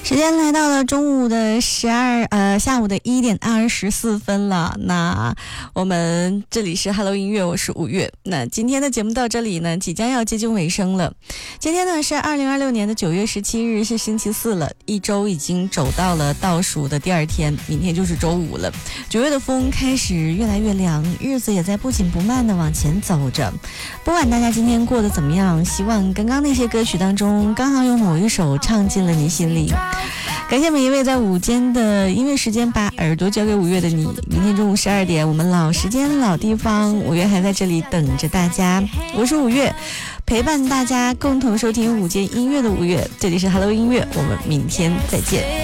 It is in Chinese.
时间来到了中午的下午的1点24分了。那我们这里是 Hello 音乐，我是5月。那今天的节目到这里呢，即将要接近尾声了。今天呢是2026年的9月17日，是星期四了，一周已经走到了倒数的第2天，明天就是周五了。9月的风开始越来越凉，日子也在不紧不慢的往前走着。不管大家今天过得怎么样，希望刚刚那些歌曲当中刚好有某一首唱进了你心里。感谢每一位在午间的音乐时间把耳朵交给5月的你。明天中午12点，我们老时间老地方，5月还在这里等着大家。我是5月，陪伴大家共同收听午间音乐的5月，这里是 Hello 音乐，我们明天再见。